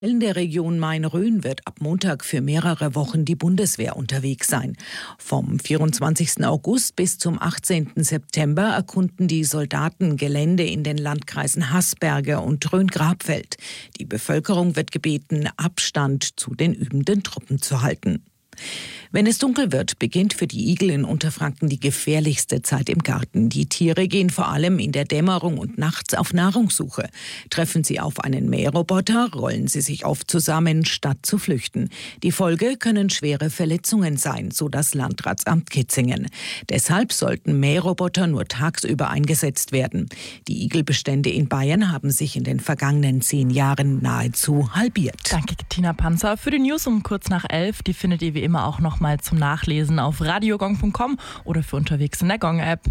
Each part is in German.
In der Region Main-Rhön wird ab Montag für mehrere Wochen die Bundeswehr unterwegs sein. Vom 24. August bis zum 18. September erkunden die Soldaten Gelände in den Landkreisen Haßberge und Rhön-Grabfeld. Die Bevölkerung wird gebeten, Abstand zu den übenden Truppen zu halten. Wenn es dunkel wird, beginnt für die Igel in Unterfranken die gefährlichste Zeit im Garten. Die Tiere gehen vor allem in der Dämmerung und nachts auf Nahrungssuche. Treffen sie auf einen Mähroboter, rollen sie sich oft zusammen, statt zu flüchten. Die Folge können schwere Verletzungen sein, so das Landratsamt Kitzingen. Deshalb sollten Mähroboter nur tagsüber eingesetzt werden. Die Igelbestände in Bayern haben sich in den vergangenen 10 Jahren nahezu halbiert. Danke, Tina Panzer. Für die News um kurz nach 11, die findet ihr wie immer auch noch mal zum Nachlesen auf radiogong.com oder für unterwegs in der Gong-App.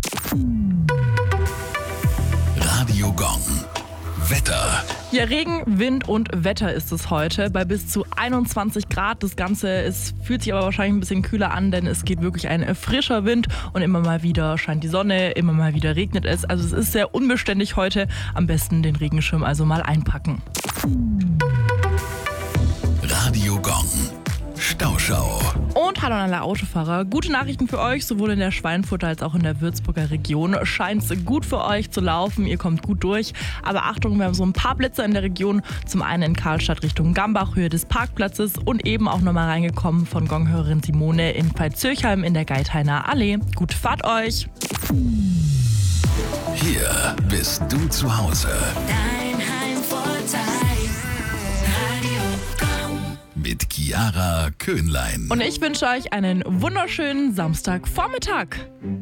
Radio Gong. Wetter. Ja, Regen, Wind und Wetter ist es heute bei bis zu 21 Grad. Das Ganze fühlt sich aber wahrscheinlich ein bisschen kühler an, denn es geht wirklich ein frischer Wind und immer mal wieder scheint die Sonne, immer mal wieder regnet es. Also es ist sehr unbeständig heute. Am besten den Regenschirm also mal einpacken. Radio Gong. Stauschau. Und hallo an alle Autofahrer. Gute Nachrichten für euch, sowohl in der Schweinfurter als auch in der Würzburger Region. Scheint es gut für euch zu laufen, ihr kommt gut durch. Aber Achtung, wir haben so ein paar Blitzer in der Region. Zum einen in Karlstadt Richtung Gambach, Höhe des Parkplatzes und eben auch nochmal reingekommen von Gonghörerin Simone in Pfalz-Zürchheim in der Geithainer Allee. Gute Fahrt euch! Hier bist du zu Hause. Dein Heimvorteil. Radio Gong. Mit Chiara Köhnlein. Und ich wünsche euch einen wunderschönen Samstagvormittag.